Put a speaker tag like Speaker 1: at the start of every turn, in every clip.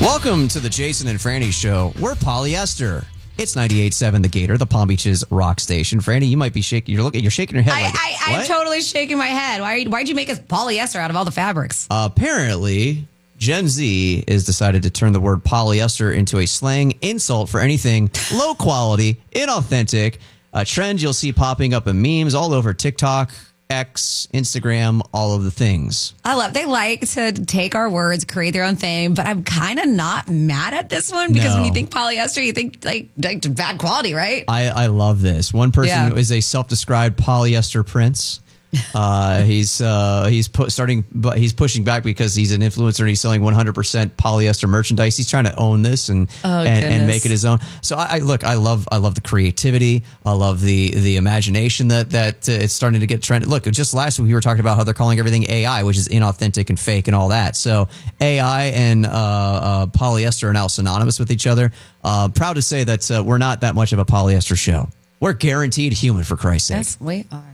Speaker 1: Welcome to the Jason and Franny Show. We're polyester. It's 98.7 The Gator, the Palm Beach's rock station. Franny, you might be shaking. You're shaking your head.
Speaker 2: I'm totally shaking my head. Why'd you make us polyester out of all the fabrics?
Speaker 1: Apparently, Gen Z has decided to turn the word polyester into a slang insult for anything low quality, inauthentic, a trend you'll see popping up in memes all over TikTok, X, Instagram, all of the things.
Speaker 2: They like to take our words, create their own thing, but I'm kind of not mad at this one because when you think polyester, you think like bad quality, right?
Speaker 1: I love this. One person who is a self-described polyester prince. He's pushing back because he's an influencer and he's selling 100% polyester merchandise. He's trying to own this and make it his own. So I love the creativity. I love the imagination that it's starting to get trended. Look, just last week we were talking about how they're calling everything AI, which is inauthentic and fake and all that. So AI and polyester are now synonymous with each other. Proud to say that we're not that much of a polyester show. We're guaranteed human, for Christ's sake.
Speaker 2: Yes, we are.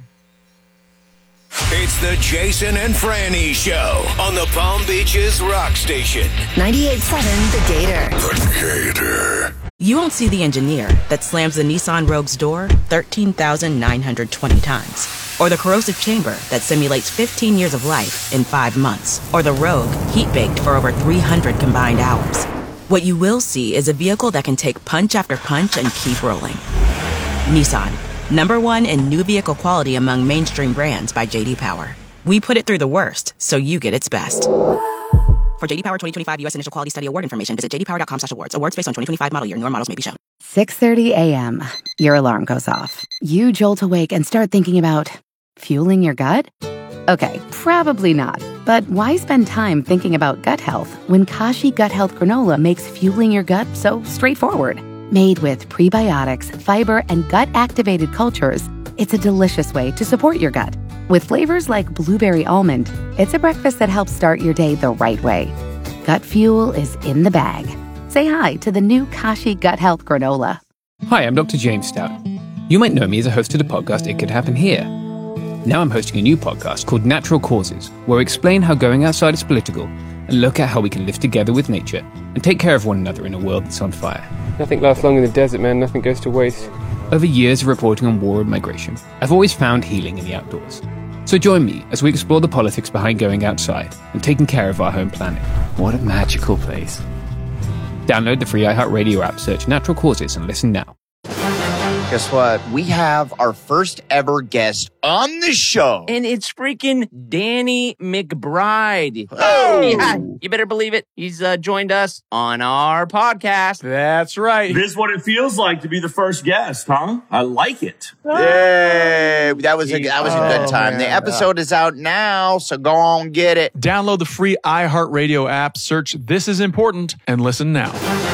Speaker 3: It's the Jason and Franny Show on the Palm Beach's rock station.
Speaker 4: 98.7 The Gator.
Speaker 3: The Gator.
Speaker 5: You won't see the engineer that slams the Nissan Rogue's door 13,920 times. Or the corrosive chamber that simulates 15 years of life in 5 months. Or the Rogue heat-baked for over 300 combined hours. What you will see is a vehicle that can take punch after punch and keep rolling. Nissan. #1 in new vehicle quality among mainstream brands by J.D. Power. We put it through the worst, so you get its best. For J.D. Power 2025 U.S. Initial Quality Study Award information, visit jdpower.com/awards. Awards based on 2025 model year. Newer models may be shown.
Speaker 6: 6:30 a.m. Your alarm goes off. You jolt awake and start thinking about fueling your gut? Okay, probably not. But why spend time thinking about gut health when Kashi Gut Health Granola makes fueling your gut so straightforward? Made with prebiotics, fiber, and gut-activated cultures, it's a delicious way to support your gut. With flavors like blueberry almond, it's a breakfast that helps start your day the right way. Gut fuel is in the bag. Say hi to the new Kashi Gut Health Granola.
Speaker 7: Hi, I'm Dr. James Stout. You might know me as a host of the podcast It Could Happen Here. Now I'm hosting a new podcast called Natural Causes, where we explain how going outside is political and look at how we can live together with nature and take care of one another in a world that's on fire.
Speaker 8: Nothing lasts long in the desert, man. Nothing goes to waste.
Speaker 7: Over years of reporting on war and migration, I've always found healing in the outdoors. So join me as we explore the politics behind going outside and taking care of our home planet.
Speaker 9: What a magical place.
Speaker 7: Download the free iHeartRadio app, search Natural Causes, and listen now.
Speaker 10: Guess what? We have our first ever guest on the show.
Speaker 11: And it's freaking Danny McBride.
Speaker 10: Oh!
Speaker 11: Yeah, you better believe it. He's joined us on our podcast.
Speaker 12: That's right.
Speaker 13: This is what it feels like to be the first guest, huh? I like it.
Speaker 10: Yay! That was a good time. The episode is out now, so go on, get it.
Speaker 12: Download the free iHeartRadio app, search This Is Important, and listen now.